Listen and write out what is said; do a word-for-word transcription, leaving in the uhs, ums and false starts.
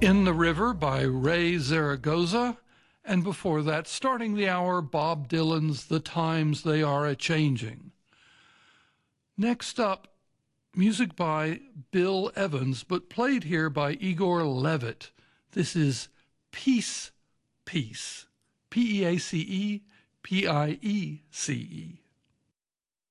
In the River by Ray Zaragoza, and before that, starting the hour, Bob Dylan's The Times They Are A-Changing. Next up, music by Bill Evans, but played here by Igor Levit. This is Peace, Peace, P E A C E, P I E C E.